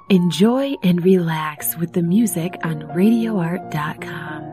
Enjoy and relax with the music on RadioArt.com.